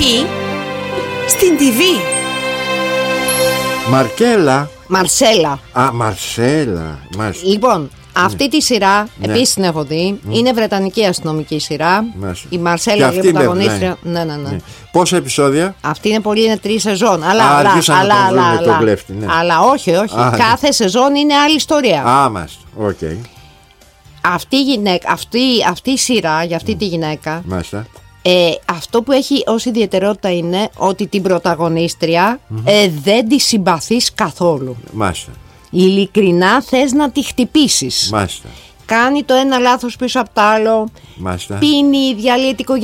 Εκεί, στην TV. Μαρσέλα. Α, Μαρσέλα. Λοιπόν, αυτή τη σειρά επίσης την έχω δει. Είναι βρετανική αστυνομική σειρά. Η Μαρσέλα είναι πρωταγωνίστρια. Ναι. Πόσα επεισόδια? Αυτή είναι πολύ, είναι 3 σεζόν. Αλλά όχι. Κάθε σεζόν είναι άλλη ιστορία. Μάλιστα. Οκ. Αυτή η σειρά για αυτή τη γυναίκα. Μάλιστα. Αυτό που έχει ως ιδιαιτερότητα είναι ότι την πρωταγωνίστρια δεν τη συμπαθείς καθόλου. Μάλιστα. Ειλικρινά θες να τη χτυπήσεις. Μάλιστα. Κάνει το ένα λάθος πίσω από το άλλο. Μάλιστα. Πίνει, διαλύει την οικογένεια.